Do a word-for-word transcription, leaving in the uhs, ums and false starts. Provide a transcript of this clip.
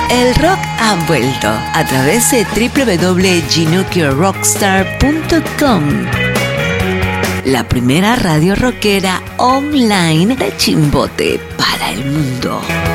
El rock ha vuelto a través de doble u doble u doble u punto ginukio rockstar punto com, la primera radio rockera online de Chimbote para el mundo.